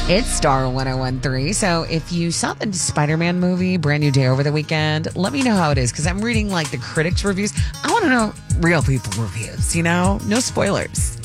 It's Star 1013. So if you saw the Spider-Man movie, Brand New Day, over the weekend, let me know how it is, because I'm reading like the critics' reviews. I want to know real people reviews, no spoilers.